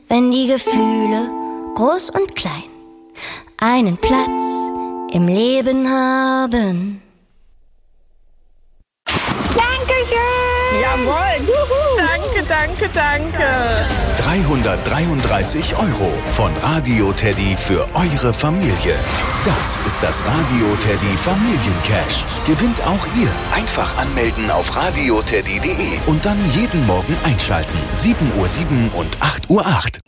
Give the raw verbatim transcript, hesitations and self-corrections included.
wenn die Gefühle, groß und klein, einen Platz im Leben haben. Dankeschön! Jawohl! Juhu. Danke, danke, danke! dreihundertdreiunddreißig Euro von Radio Teddy für eure Familie. Das ist das Radio Teddy Familiencash. Gewinnt auch ihr. Einfach anmelden auf radioteddy punkt de und dann jeden Morgen einschalten. sieben Uhr sieben und acht Uhr acht.